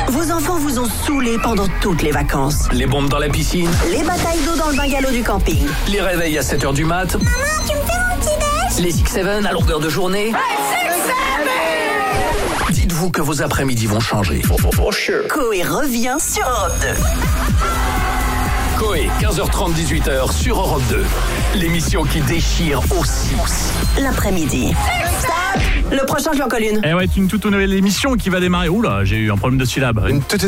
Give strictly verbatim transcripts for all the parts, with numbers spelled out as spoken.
Vos enfants vous ont saoulé pendant toutes les vacances. Les bombes dans la piscine. Les batailles d'eau dans le bungalow du camping. Les réveils à sept heures du mat. Maman, tu me fais mon petit-déj? Les X sept à longueur de journée. Hey, six, seven! Dites-vous que vos après-midi vont changer. For, for, for sure. Coé revient sur Europe deux. Coé, quinze heures trente, dix-huit heures sur Europe deux. L'émission qui déchire aussi. L'après-midi. Stop! Le prochain, je lui en colle une. Eh ouais, une toute nouvelle émission qui va démarrer. Oula, j'ai eu un problème de syllabe. Une, toute...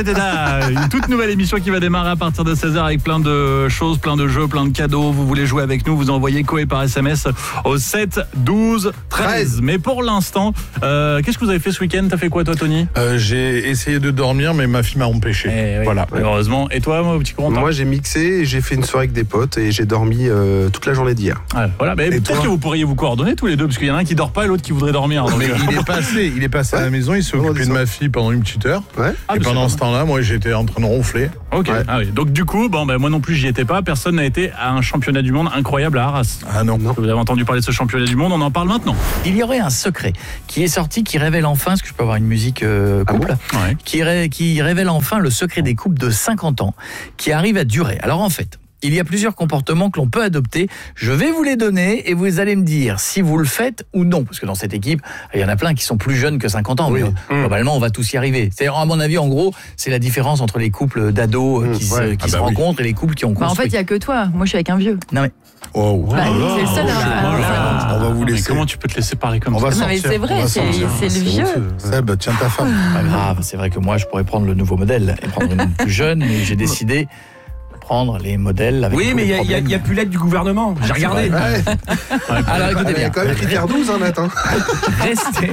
une toute nouvelle émission qui va démarrer à partir de seize heures avec plein de choses, plein de jeux, plein de cadeaux. Vous voulez jouer avec nous, vous envoyez Coé par S M S au sept douze treize. Mais pour l'instant, euh, qu'est-ce que vous avez fait ce week-end? T'as fait quoi toi, Tony? euh, J'ai essayé de dormir, mais ma fille m'a empêché. Eh oui, voilà. Heureusement. Et toi, mon petit content? Moi, j'ai mixé et j'ai fait une soirée avec des potes et j'ai dormi euh, toute la journée d'hier. Ah, voilà, mais peut-être toi que vous pourriez vous coordonner tous les deux, parce qu'il y en a un qui dort pas et l'autre qui voudrait dormir. Donc, Mais il est passé, il est passé Ouais. à la maison, il s'est Comment occupé on dit de ça ma fille pendant une petite heure. Ouais. Ah, et mais pendant c'est ce temps-là, moi j'étais en train de ronfler. Ok. Ouais. Ah oui. Donc du coup, bon, ben moi non plus j'y étais pas. Personne n'a été à un championnat du monde incroyable à Arras. Ah non. Non. Vous avez entendu parler de ce championnat du monde, on en parle maintenant. Il y aurait un secret qui est sorti, qui révèle enfin, est-ce que je peux avoir une musique euh, couple, Ouais. qui, ré- qui révèle enfin le secret des couples de cinquante ans, qui arrivent à durer. Alors en fait, il y a plusieurs comportements que l'on peut adopter. Je vais vous les donner et vous allez me dire si vous le faites ou non. Parce que dans cette équipe, il y en a plein qui sont plus jeunes que cinquante ans. Oui. Mais globalement, on va tous y arriver. C'est-à-dire, à mon avis, en gros, c'est la différence entre les couples d'ados euh, qui, se, ouais. qui Ah se bah oui. rencontrent et les couples qui ont Bah, en fait, construit. il n'y a que toi. Moi, je suis avec un vieux. Non mais, Oh, Bah, oh là c'est le seul là. à- Oh là là. On va vous Mais laisser. comment tu peux te laisser parler comme On va ça? Non, mais sortir, c'est on vrai, va c'est sortir. c'est le vieux. Seb, tiens ta femme. pas grave, c'est vrai que moi, je pourrais prendre le nouveau modèle et prendre une plus jeune, mais j'ai décidé de prendre les modèles avec Oui, tous mais il les n'y a, problèmes. a plus l'aide du gouvernement. J'ai regardé. Ouais. Alors écoutez Il y a bien, quand même critère douze, hein, Nat. Hein. restez,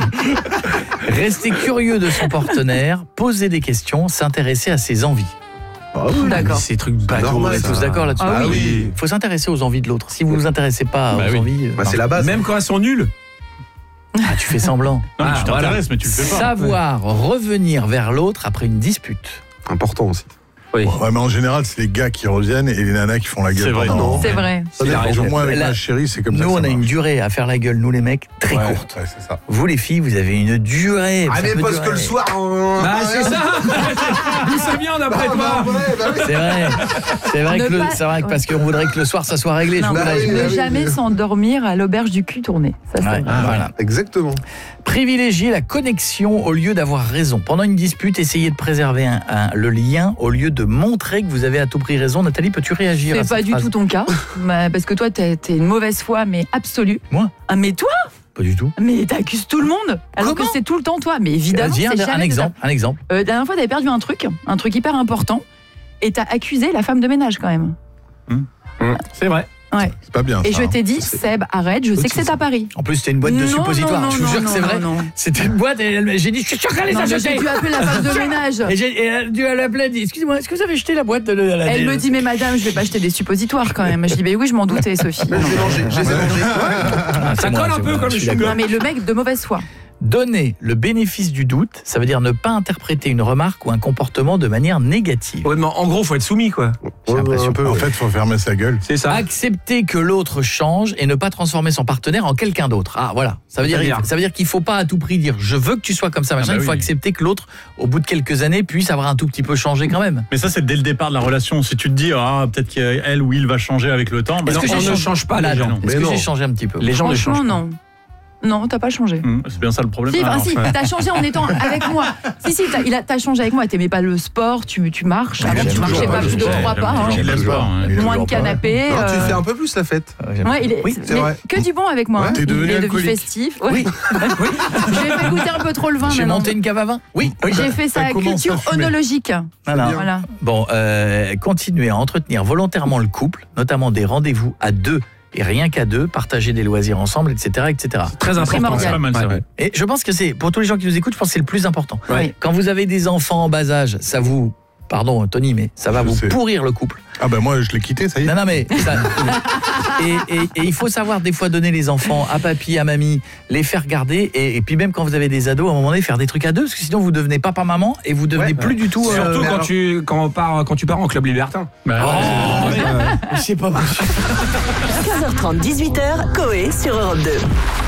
restez curieux de son partenaire, posez des questions, s'intéresser à ses envies. D'accord. Ces trucs bateaux, normal, on est tous ça. d'accord là-dessus. Ah oui. Il faut s'intéresser aux envies de l'autre. Si vous vous intéressez pas Bah aux oui. envies, Bah, non. c'est la base. Même quand elles sont nulles. Ah, tu fais semblant. Non, mais Ah, tu t'intéresses, voilà. mais tu le fais pas. Savoir revenir vers l'autre après une dispute. Important aussi. Oui. Ouais, mais en général, c'est les gars qui reviennent et les nanas qui font la gueule. C'est vrai. pendant- C'est vrai. Ça Il a dépend. raison. Moi, avec Là, ma chérie, c'est comme ça. Nous, que on ça a une marche. durée à faire la gueule, nous les mecs, très Ouais, courte. ouais, c'est ça. Vous les filles, vous avez une durée. Ah, ça mais peut parce durer. que le soir. on- Bah, c'est ça. D'où ça vient d'après Ah, bah, toi? ouais, bah oui. C'est vrai. C'est vrai, Ne que le- pas- c'est vrai que parce qu'on voudrait que le soir ça soit réglé. Non, je vous mais l'ai- oui, ne oui, jamais oui. s'endormir à l'auberge du cul tourné. Ça, c'est Ouais, vrai. voilà. Exactement. Privilégier la connexion au lieu d'avoir raison. Pendant une dispute, essayez de préserver un- un- le lien au lieu de montrer que vous avez à tout prix raison. Nathalie, peux-tu réagir à C'est pas cette du phrase? tout ton cas. Bah, parce que toi, t'es t'es une mauvaise foi, mais absolue. Moi Ah, mais toi Pas du tout. Mais t'accuses tout le monde. Alors Comment que c'est tout le temps toi. Mais évidemment, Dis un, c'est un jamais de exemple. Un exemple. ta- Euh, la dernière fois, t'avais perdu un truc, un truc hyper important, et t'as accusé la femme de ménage quand même. C'est vrai. Ouais. C'est pas bien. Et ça, je hein. t'ai dit, Seb, arrête, je sais que c'est à Paris. En plus, c'était une boîte de Non, suppositoires. non, je vous non, jure que non, c'est non, vrai. non. C'était une boîte et elle- j'ai dit, je suis sûr qu'elle les Non, a mais jetées. j'ai dû appeler la femme de ménage. Et, j'ai- et elle a dû l'appeler, elle dit, excusez-moi, est-ce que vous avez jeté la boîte de la Elle me dit, mais madame, je vais pas acheter des suppositoires quand même. Je dis, mais oui, je m'en doutais, Sophie. Je les ai mangés. Je les ai mangés. Ah, Ça c'est moi, colle un c'est peu moi, comme je le suis chewing-gum. d'accord. Non, mais le mec de mauvaise foi. Donner le bénéfice du doute, ça veut dire ne pas interpréter une remarque ou un comportement de manière négative. Ouais, mais en gros, faut être soumis, quoi. J'ai l'impression. un peu. En ouais. fait, faut fermer sa gueule. C'est ça. Accepter que l'autre change et ne pas transformer son partenaire en quelqu'un d'autre. Ah voilà, ça veut dire C'est-à-dire ça veut dire qu'il faut pas à tout prix dire je veux que tu sois comme ça machin, Ah bah il faut oui. accepter que l'autre au bout de quelques années puisse avoir un tout petit peu changé quand même. Mais ça, c'est dès le départ de la relation. Si tu te dis, ah, peut-être qu'elle ou il va changer avec le temps, bah Est-ce non, que on j'ai ne changé change pas les Là, gens. non. Est-ce Mais que non. j'ai changé un petit peu? Les gens ne Franchement, changent pas. non. Non, t'as pas changé. Hum, C'est bien ça le problème. Si, Ah, enfin, non, si, ouais. t'as changé en étant avec moi. Si, si, t'as, il a, t'as changé avec moi. T'aimais pas le sport, tu, tu marches. Avant, j'aime tu marchais toujours pas pas plus le de sport, trois j'aime pas. hein. toujours J'aime le le sport, sport, hein. il est Moins de toujours pas. canapé. Non, tu euh, fais un peu plus la fête. Ouais, j'aime- Ouais, il est, Oui, c'est mais vrai. que du bon avec moi. Ouais, hein. t'es Il devenu est devenu alcoolique. festif. Ouais. Oui. J'ai fait goûter un peu trop le vin J'ai maintenant. monté une cave à vin. Oui. J'ai fait sa T'as commencé culture à fumer. onologique. Voilà. Voilà. Bon, euh, continuez à entretenir volontairement le couple, notamment des rendez-vous à deux et rien qu'à deux, partager des loisirs ensemble, et cetera, et cetera. Très important. Primordial. C'est pas mal, c'est Ouais. vrai. Et je pense que c'est, pour tous les gens qui nous écoutent, je pense que c'est le plus important. Ouais. Quand vous avez des enfants en bas âge, ça vous, pardon Tony, mais ça va Je vous sais. pourrir le couple. Ah ben moi, je l'ai quitté, ça y est. Non, non, mais ça- et, et- et il faut savoir des fois donner les enfants à papy, à mamie, les faire garder, et, et puis même quand vous avez des ados, à un moment donné, faire des trucs à deux, parce que sinon vous devenez papa-maman et vous devenez Ouais. plus du tout. euh, Surtout mais quand, alors- tu, quand, on part, quand tu pars en club libertin. Bah, Oh, ouais. mais- c'est pas possible. quinze heures trente, dix-huit heures, Coé sur Europe deux.